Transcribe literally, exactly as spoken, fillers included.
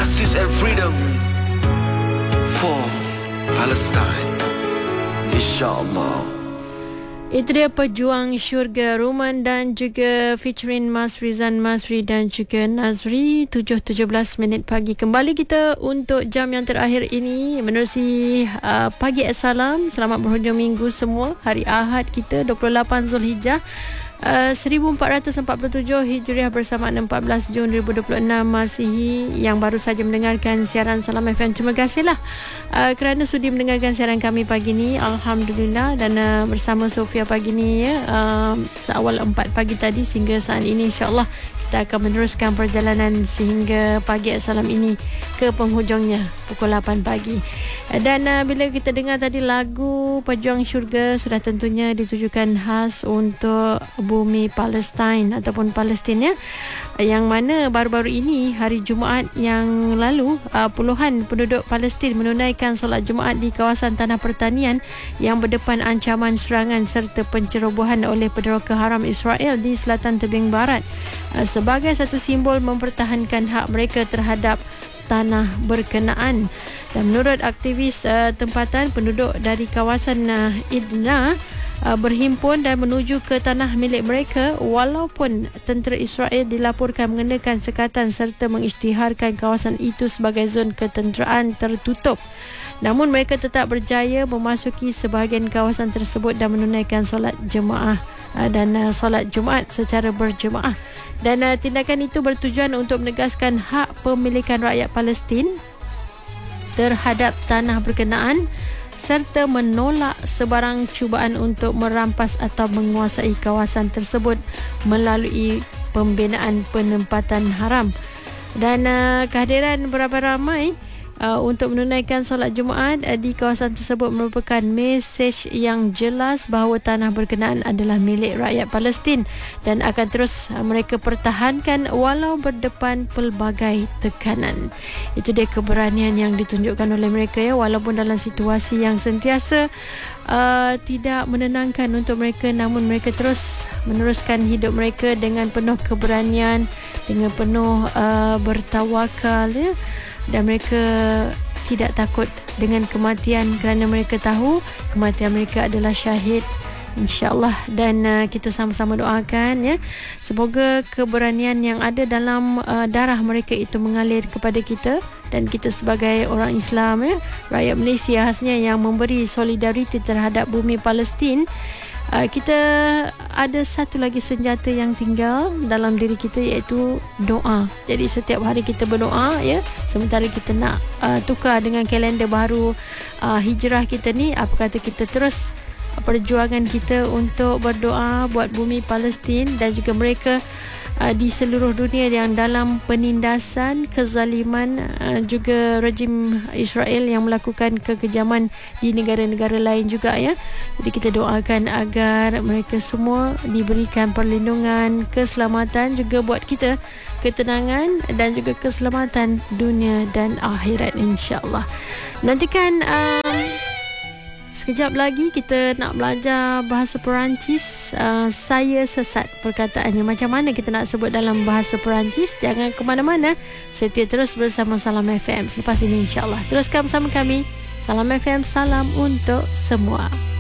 justice and freedom for Palestine, insyaAllah. Itu dia Pejuang Syurga, Ruman dan juga featuring Mas Rizan Masri dan juga Nazri. Tujuh tujuh belas minit pagi. Kembali kita untuk jam yang terakhir ini menerusi uh, Pagi Assalam. Selamat berhujung minggu semua. Hari Ahad kita dua puluh lapan Zulhijjah Uh, seribu empat ratus empat puluh tujuh Hijriah bersamaan empat belas Jun dua ribu dua puluh enam Masihi. Yang baru saja mendengarkan siaran Salam F M, terima kasihlah uh, kerana sudi mendengarkan siaran kami pagi ni. Alhamdulillah. Dan uh, bersama Sofia pagi ni ya, uh, seawal empat pagi tadi sehingga saat ini, insyaAllah kita akan meneruskan perjalanan sehingga Pagi Assalam ini ke penghujungnya pukul lapan pagi. Dan uh, bila kita dengar tadi lagu Pejuang Syurga, sudah tentunya ditujukan khas untuk bumi Palestin ataupun Palestin ya, yang mana baru-baru ini hari Jumaat yang lalu uh, puluhan penduduk Palestin menunaikan solat Jumaat di kawasan tanah pertanian yang berdepan ancaman serangan serta pencerobohan oleh penderoka haram Israel di selatan tebing barat uh, sebagai satu simbol mempertahankan hak mereka terhadap tanah berkenaan. Dan menurut aktivis uh, tempatan, penduduk dari kawasan uh, Idna uh, berhimpun dan menuju ke tanah milik mereka walaupun tentera Israel dilaporkan mengenakan sekatan serta mengisytiharkan kawasan itu sebagai zon ketenteraan tertutup. Namun mereka tetap berjaya memasuki sebahagian kawasan tersebut dan menunaikan solat jemaah uh, dan uh, solat Jumaat secara berjemaah. Dan uh, tindakan itu bertujuan untuk menegaskan hak pemilikan rakyat Palestin terhadap tanah berkenaan serta menolak sebarang cubaan untuk merampas atau menguasai kawasan tersebut melalui pembinaan penempatan haram. Dan uh, kehadiran beramai-ramai Uh, untuk menunaikan solat Jumaat uh, di kawasan tersebut merupakan mesej yang jelas bahawa tanah berkenaan adalah milik rakyat Palestin dan akan terus uh, mereka pertahankan walau berdepan pelbagai tekanan. Itu dia keberanian yang ditunjukkan oleh mereka ya, walaupun dalam situasi yang sentiasa uh, tidak menenangkan untuk mereka, namun mereka terus meneruskan hidup mereka dengan penuh keberanian, dengan penuh uh, bertawakal ya. Dan mereka tidak takut dengan kematian kerana mereka tahu kematian mereka adalah syahid, insyaAllah. Dan uh, kita sama-sama doakan ya, semoga keberanian yang ada dalam uh, darah mereka itu mengalir kepada kita. Dan kita sebagai orang Islam ya, rakyat Malaysia khasnya yang memberi solidariti terhadap bumi Palestin, Uh, kita ada satu lagi senjata yang tinggal dalam diri kita, iaitu doa. Jadi setiap hari kita berdoa ya, sementara kita nak uh, tukar dengan kalender baru uh, hijrah kita ni, apa kata kita terus perjuangan kita untuk berdoa buat bumi Palestin dan juga mereka uh, di seluruh dunia yang dalam penindasan, kezaliman, uh, juga rejim Israel yang melakukan kekejaman di negara-negara lain juga ya. Jadi kita doakan agar mereka semua diberikan perlindungan, keselamatan, juga buat kita ketenangan dan juga keselamatan dunia dan akhirat, insyaAllah. Nantikan um, sekejap lagi kita nak belajar bahasa Perancis. uh, Saya sesat perkataannya. Macam mana kita nak sebut dalam bahasa Perancis? Jangan ke mana-mana, setia terus bersama Salam F M selepas ini, insyaAllah. Teruskan bersama kami. Salam F M, salam untuk semua.